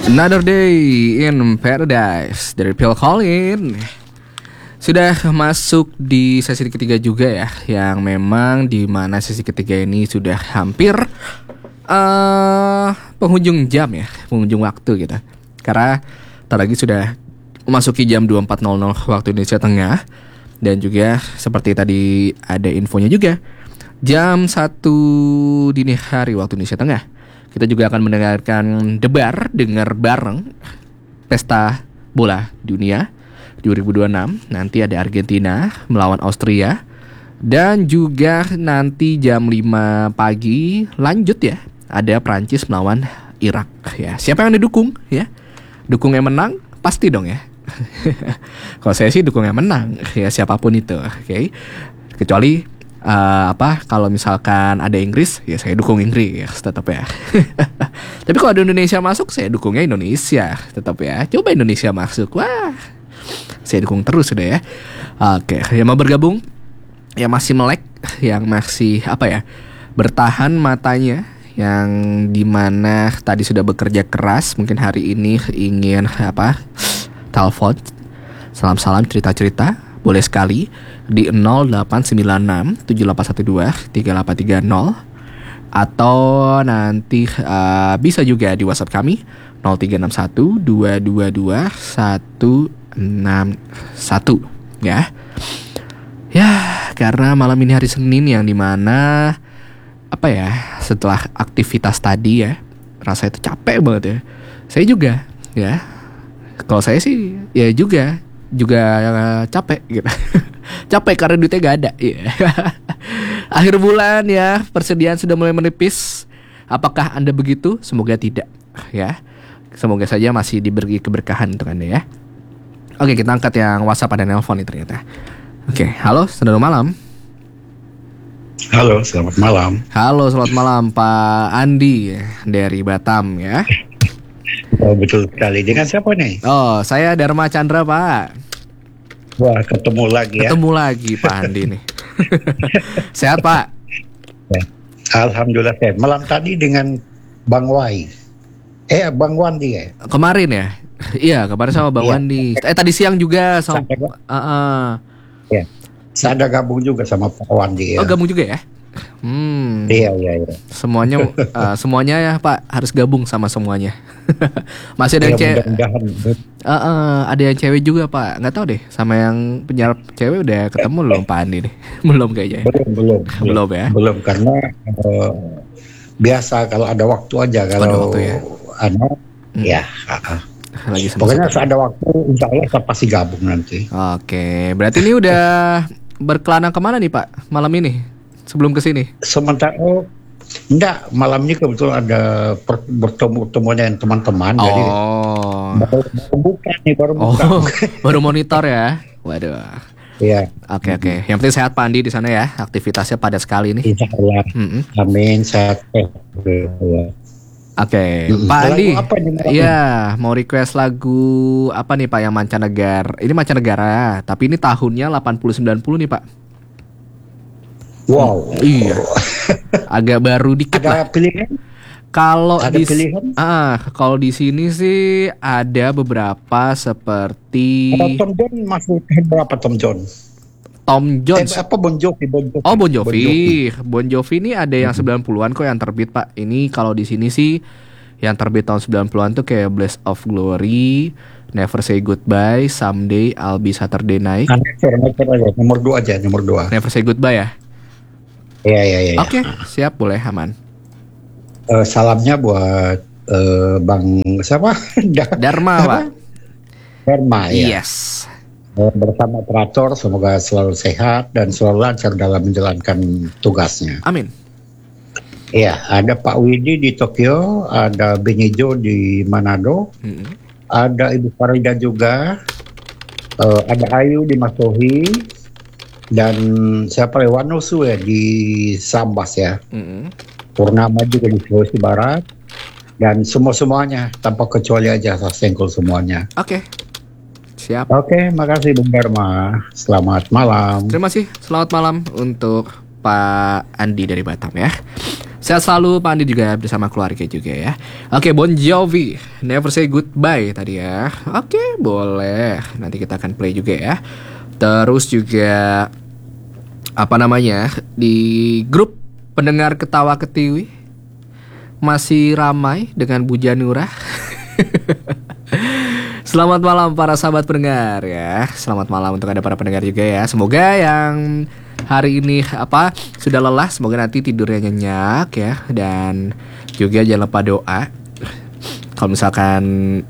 Another day in paradise dari Phil Collins. Sudah masuk di sesi ketiga juga ya, yang memang di mana sesi ketiga ini sudah hampir penghujung jam ya, penghujung waktu gitu. Karena tak lagi sudah memasuki jam 24.00 waktu Indonesia Tengah. Dan juga seperti tadi ada infonya juga, jam 1 dini hari waktu Indonesia Tengah, kita juga akan mendengarkan dengar bareng Pesta Bola Dunia 2026. Nanti ada Argentina melawan Austria. Dan juga nanti jam 5 pagi lanjut ya, ada Prancis melawan Irak ya. Siapa yang didukung ya? Dukung yang menang pasti dong ya. Kalau saya sih dukung yang menang ya, siapapun itu, oke. Kecuali kalau misalkan ada Inggris, ya saya dukung Inggris tetap ya. Tapi kalau ada Indonesia masuk, saya dukungnya Indonesia tetap ya. Coba Indonesia masuk, wah, saya dukung terus sudah ya. Oke, yang mau bergabung, yang masih melek, yang masih bertahan matanya, yang dimana tadi sudah bekerja keras, mungkin hari ini ingin telepon, salam-salam, cerita-cerita, boleh sekali di 0896 7812 3830, atau nanti bisa juga di WhatsApp kami 0361 222 161 ya. Ya, karena malam ini hari Senin yang dimana setelah aktivitas tadi ya, rasanya itu capek banget ya. Saya juga ya. Kalau saya sih ya juga capek gitu. Capek karena duitnya gak ada ya. Akhir bulan ya, persediaan sudah mulai menipis. Apakah Anda begitu? Semoga tidak ya. Semoga saja masih diberi keberkahan untuk Anda ya. Oke, kita angkat yang WhatsApp, ada nelpon nih ternyata. Oke, halo, selamat malam. Halo, selamat malam. Halo, selamat malam Pak Andi dari Batam ya. Oh, betul sekali. Dengan siapa nih? Oh, saya Dharma Chandra, Pak. Wah, ketemu lagi ya. Ketemu lagi Pak Andi nih. Sehat, Pak? Ya. Alhamdulillah sehat. Malam tadi dengan Bang Bang Wandi ya? Kemarin ya? Iya, kemarin sama Bang Wandi. Tadi siang juga sama Ya. Saya ada gabung juga sama Pak Wandi ya. Oh, gabung juga ya? Iya. Semuanya ya Pak, harus gabung sama semuanya. Masih ada yang cewek. Ada yang cewek juga Pak. Nggak tahu deh, sama yang penyiar cewek udah ketemu belum Pak Andi nih? Belum kayaknya. Belum ya. Belum, karena biasa kalau ada waktu aja, kalau ada waktu ya. Lagi pokoknya saat ada waktu, insya Allah saya pasti gabung nanti. Oke, berarti ini udah berkelana kemana nih Pak malam ini? Sebelum kesini? Sementara enggak, malam ini kebetulan ada bertemu dengan teman-teman. Jadi baru buka. Baru monitor ya. Waduh. Iya. Oke. Yang penting sehat Pak Andi di sana ya. Aktivitasnya padat sekali nih. Insya Allah. Amin, sehat. Oke, Pak Andi. Iya, mau request lagu apa nih Pak yang mancanegara? Ini mancanegara, tapi ini tahunnya 80-90 nih Pak. Wow. Iya. Agak baru dikit ada lah. Pilihan? Kalau pilihan? Kalau di sini sih ada beberapa seperti Tom John masuk berapa Tom John? Tom Jones. Bon Jovi. Oh, Bon Jovi. Bon Jovi ini ada yang 90-an kok yang terbit Pak. Ini kalau di sini sih yang terbit tahun 90-an tuh kayak Blaze of Glory, Never Say Goodbye, Someday I'll Be Saturday Night. Never aja, nomor 2. Never Say Goodbye ya. Iya. Oke, siap, boleh, aman. Salamnya buat Bang siapa? Dharma, Pak. Dharma ya. Yes. Bersama operator, semoga selalu sehat dan selalu lancar dalam menjalankan tugasnya. Amin. Iya, ada Pak Widi di Tokyo, ada Benijo di Manado, ada Ibu Farida juga, ada Ayu di Masohi, dan siapa Wanusu ya di Sambas ya. Purnama juga di Sulawesi Barat, dan semuanya tanpa kecuali aja saya sengkul semuanya. Oke. Siap. Oke, makasih Bung Dharma. Selamat malam. Terima kasih. Selamat malam untuk Pak Andi dari Batam ya. Sehat selalu Pak Andi juga bersama keluarga juga ya. Oke, Bon Jovi, Never Say Goodbye tadi ya. Oke, boleh. Nanti kita akan play juga ya. Terus juga apa namanya, di grup pendengar ketawa ketiwi masih ramai dengan Bu Janura. Selamat malam para sahabat pendengar ya. Selamat malam untuk Anda para pendengar juga ya. Semoga yang hari ini sudah lelah, semoga nanti tidurnya nyenyak ya. Dan juga jangan lupa doa. Kalau misalkan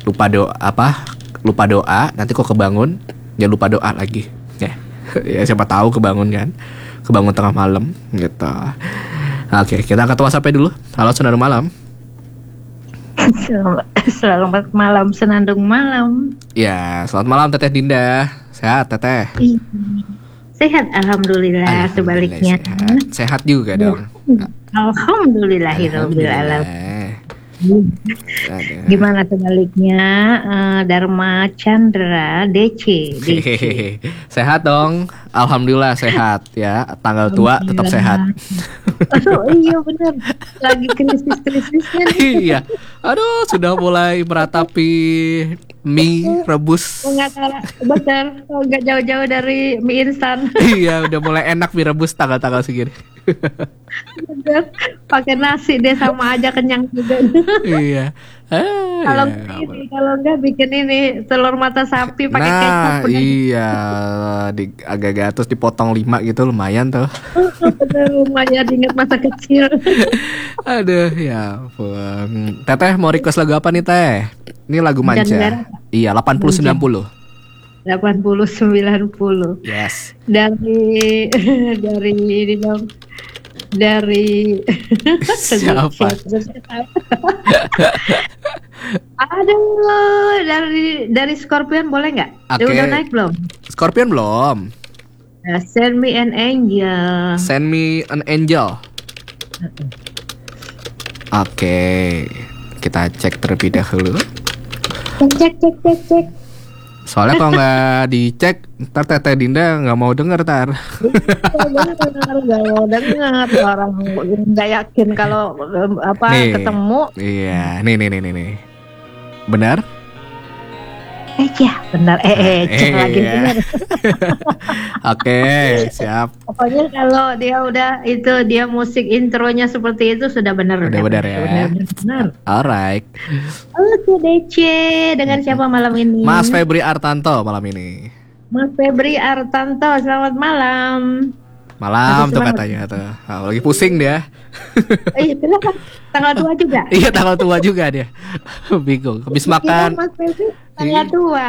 lupa doa, nanti kok kebangun, jangan lupa doa lagi ya. Ya siapa tahu kebangun kan. Kebangun tengah malam gitu. Oke, kita angkat WhatsApp dulu. Halo, Senandung Malam. Selamat malam, Senandung Malam. Ya, selamat malam Teteh Dinda. Sehat Teteh? Sehat, alhamdulillah. Sebaliknya sehat juga dong. Alhamdulillahirabbil alamin. Gimana sebaliknya, Dharma Chandra DC. Sehat dong, alhamdulillah sehat ya. Tanggal tua tetap sehat. Oh iya benar, lagi krisis-krisisnya nih. Iya, aduh sudah mulai meratapi mie rebus. Benar, nggak jauh-jauh dari mie instan. Iya, udah mulai enak mie rebus tanggal-tanggal segini. Bener, pakai nasi deh sama aja kenyang juga. Iya. Kalau enggak bikin ini telur mata sapi pakai kecap. Iya, agak-agak terus dipotong 5 gitu lumayan tuh. Lumayan ingat masa kecil. Aduh, ya ampun. Teteh mau request lagu apa nih Teh? Ini lagu Manca. Iya, 80-90. 80-90. Yes. Dari ini dong. Dari siapa? Aduh, dari Scorpion boleh nggak? Okay. Udah naik belum? Scorpion belum. Send me an angel. Send me an angel. Oke, kita cek terlebih dahulu. Cek. Soalnya kalau nggak dicek, ntar Teteh Dinda nggak mau denger tar. Nggak mau denger, orang nggak yakin kalau nih, ketemu. Iya, nih. Benar? Ya benar. Cek lagi iya. benar. Oke, siap. Pokoknya kalau dia musik intronya seperti itu sudah benar. Udah benar ya. Benar. Alright. Oke, DC. Dengan siapa malam ini? Mas Febri Artanto malam ini. Mas Febri Artanto, selamat malam. Malam tuh katanya tuh. Lagi pusing dia. Silakan. Tanggal 2 juga. Iya, tanggal tua juga dia. Bingung. Habis makan. Mas Febri tanggal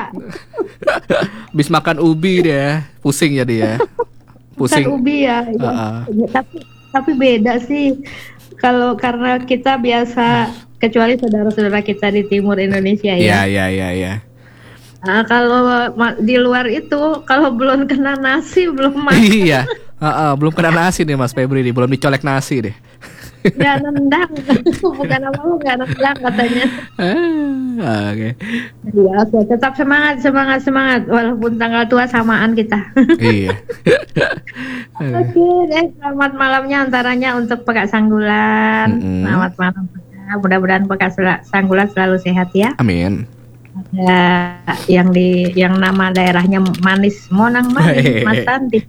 2. Habis makan ubi dia. Pusing ya dia. Pusing. Bukan ubi ya. Tapi beda sih. Karena kita biasa, kecuali saudara-saudara kita di timur Indonesia ya. Iya. Kalau di luar itu, kalau belum kena nasi belum makan. Iya. Belum kena nasi nih Mas Febri nih, belum dicolek nasi deh. Gak nendang, bukan apa-apa, gak nendang katanya. Oke. Ya, oke, tetap semangat, walaupun tanggal tua samaan kita. Iya. Oke deh, selamat malamnya antaranya untuk Pekak Sanggulan. Selamat malam Pekak. Mudah-mudahan Pekak Sanggulan selalu sehat ya. Amin. Ada yang nama daerahnya Manis Monang Manis, Mas Santi.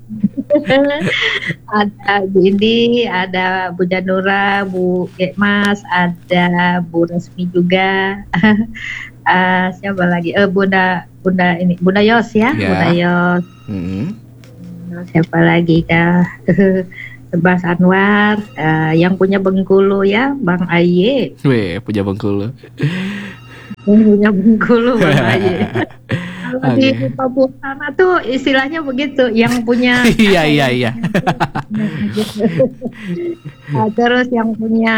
Ada Bu Indi, ada Bu Janura, Bu Mas, ada Bu Resmi juga. Siapa lagi? Bunda Yos ya, Bunda Yos. Siapa lagi kah? Bas Anwar, yang punya Bengkulu ya, Bang Aye. Punya Bengkulu. Punya Bengkulu Bang Aye. Kalau di Papua sana tuh istilahnya begitu, yang punya. Iya. Terus yang punya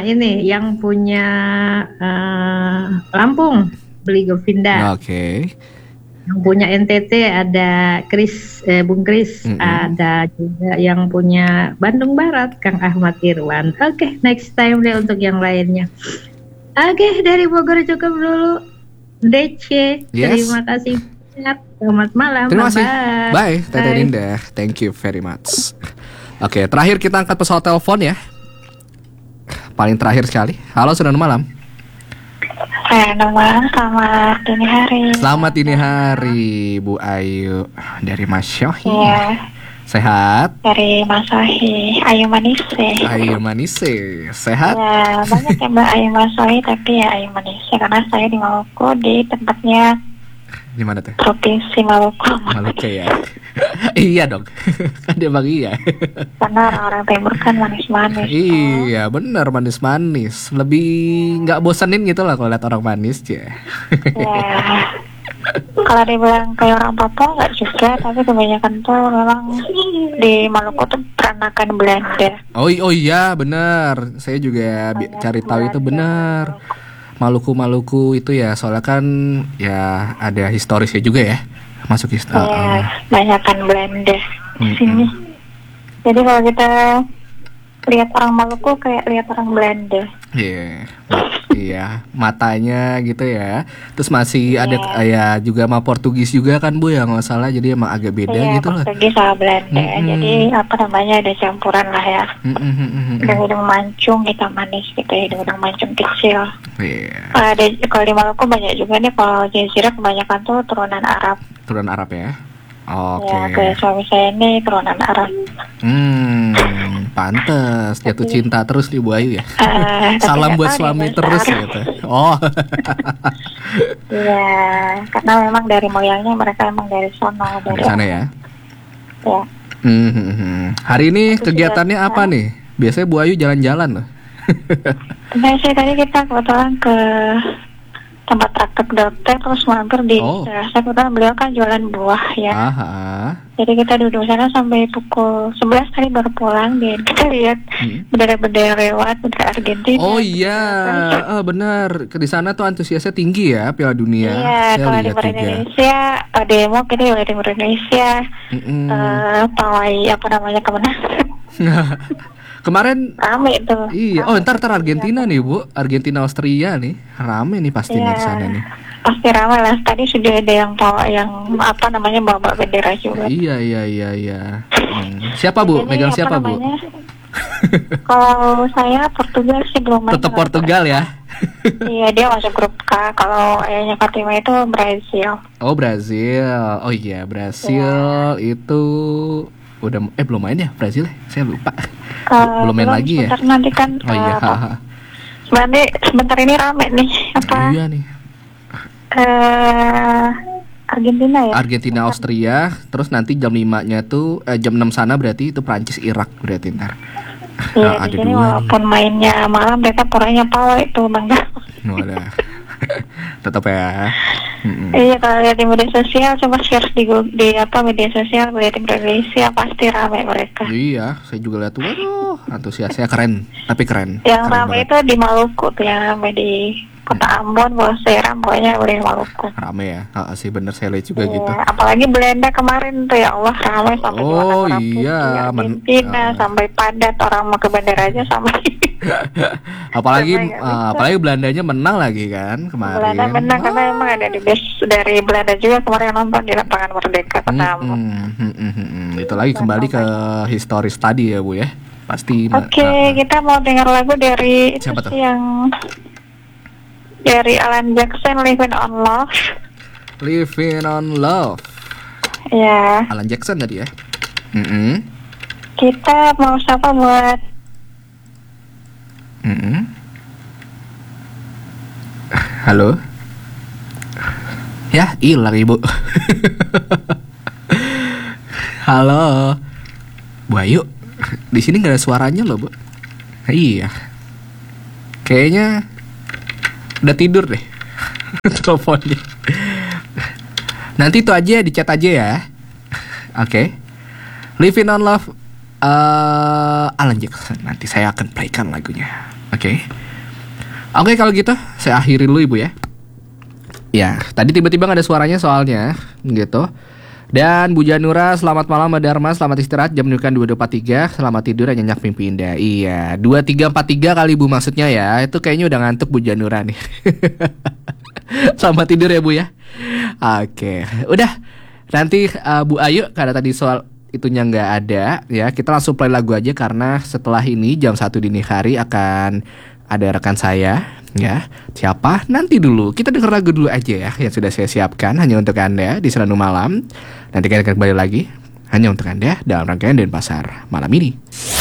Lampung, beli Govinda. Oke. Yang punya NTT ada Bung Kris, ada juga yang punya Bandung Barat, Kang Ahmad Irwan. Oke, next time deh untuk yang lainnya. Oke, dari Bogor cukup dulu. DC, terima kasih. Selamat malam. Terima kasih. Bye, Teteh Dinda. Thank you very much. Oke, terakhir kita angkat pesawat telepon ya. paling terakhir sekali. Halo, selamat malam. Selamat dini hari. Selamat dini hari, Bu Ayu dari Mas Syohi. Iya. Sehat? Dari Mas Syohi, Ayu Manise. Ayu Manise, sehat? Ya, banyak ya Mbak Ayu Mas Syohi, tapi ya Ayu Manise karena saya di Maluku, di tempatnya Di mana tuh? Provinsi Maluku. Maluku ya. Iya dong. Kan dia bang iya. Karena orang-orang timur kan manis-manis. Iya, benar manis-manis. Lebih nggak bosanin gitu lah kalau lihat orang manis ya. Ya. Kalau dibilang kayak orang Papua nggak juga, tapi kebanyakan tuh memang di Maluku tuh peranakan Belanda. Oh iya benar. Saya juga cari tahu itu benar. Maluku itu ya soalnya kan ya ada historisnya juga ya. Masuk historis. Ya, banyakan Belanda di sini. Jadi kalau kita lihat orang Maluku kayak lihat orang Belanda. Iya. Iya, matanya gitu ya. Terus masih ada ya juga sama Portugis juga kan Bu ya, nggak salah. Jadi emang agak beda gitu lah. Portugis sama Belanda. Jadi apa namanya ada campuran lah ya. Hidung mancung kita manis gitu, hidung mancung kecil. Iya. Ada kalau di Maluku banyak juga nih, kalau Jazirah kebanyakan tuh turunan Arab. Turunan Arab ya. Oke. Ya, kayak suami saya ini turunan Arab. Pantes jatuh cinta terus nih Bu Ayu ya. Salam buat suami terus gitu. Oh. Iya, karena memang dari moyangnya mereka emang dari sono, dari sana ya. Ya. Hari ini kegiatannya apa nih? Biasanya Bu Ayu jalan-jalan loh. Nah, saya tadi kita kebetulan ke tempat praktek dokter, terus mampir di saya kebetulan beliau kan jualan buah ya. Jadi kita duduk sana sampai pukul 11 tadi baru pulang. Dan kita lihat bendera-bendera lewat, bendera Argentina. Oh iya, benar. Di sana tuh antusiasnya tinggi ya Piala Dunia. Iya, kalau di Indonesia demo kita juga di Indonesia. Pawai apa namanya kemenangan. Kemarin rame tuh. Iya. Oh, ntar Argentina nih Bu, Argentina Austria nih, rame nih pasti nih di sana nih. Pasti rame lah. Tadi sudah ada yang bawa apa namanya bawa bendera juga. Iya. Siapa Bu? Megang siapa Bu? Kalau saya Portugal sih belum. Tetap Portugal ya. Iya, dia masuk grup K. Kalau ayahnya Fatima itu Brazil. Oh Brazil. Oh iya Brazil itu udah belum main ya Brazil? Saya lupa. Belum main lagi ya? Nanti kan. Oh iya. Sebentar ini rame nih. Apa? Iya nih. Argentina ya. Argentina Austria. Terus nanti jam 5-nya tuh jam 6 sana berarti itu Prancis Irak berarti ntar. Iya, di sini walaupun mainnya malam mereka pokoknya pawai itu Bang. Wadah. Tetap ya. Iya, kalau lihat di media sosial coba share di media sosial lihat di Indonesia pasti ramai mereka. Iya, saya juga lihat tuh, antusiasnya keren, tapi keren. Yang keren ramai itu di Maluku tuh, yang ramai di Kota Ambon, Bosseram, pokoknya udah di Maluku. Rame ya, sih bener saya lihat juga gitu. Apalagi Belanda kemarin tuh ya Allah ramai sampai orang iya, Argentina sampai padat orang mau ke bandara aja sampai. apalagi Belandanya menang lagi kan kemarin. Belanda menang karena emang ada di dari Belanda juga kemarin nonton di lapangan Merdeka Kota Ambon. Itu lagi kembali ke historis tadi ya Bu ya, pasti. Oke, kita mau dengar lagu dari siapa itu yang dari Alan Jackson, Living on Love. Living on Love. Ya. Alan Jackson tadi ya. Kita mau siapa buat? Halo. Ya, hilang Ibu. Halo. Bu Ayu. Di sini nggak ada suaranya loh Bu. Iya. Kayaknya udah tidur deh. Teleponnya. Nanti itu aja di chat aja ya. Oke. Living on Love Alan Jackson. Nanti saya akan playkan lagunya. Oke, kalau gitu saya akhiri dulu Ibu ya. Ya, tadi tiba-tiba gak ada suaranya soalnya gitu. Dan Bu Janura, selamat malam Mbak Dharma, selamat istirahat, jam menunjukkan 22.43. Selamat tidur dan nyenyak mimpi indah. Iya, 23.43 kali Bu maksudnya ya. Itu kayaknya udah ngantuk Bu Janura nih. Selamat tidur ya Bu ya. Oke, udah. Nanti Bu Ayu, karena tadi soal itunya nggak ada ya, kita langsung play lagu aja karena setelah ini jam 1 dini hari akan ada rekan saya ya. Siapa? Nanti dulu. Kita denger lagu dulu aja ya yang sudah saya siapkan hanya untuk Anda di Serendu Malam. Nanti kita akan kembali lagi hanya untuk Anda dalam rangkaian Denpasar malam ini.